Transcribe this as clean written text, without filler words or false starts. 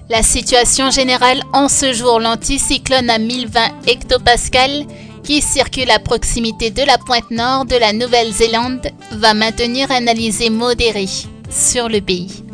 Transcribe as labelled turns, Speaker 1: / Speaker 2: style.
Speaker 1: La situation générale en ce jour, l'anticyclone à 1020 hectopascales qui circule à proximité de la pointe nord de la Nouvelle-Zélande va maintenir un alizé modéré sur le pays.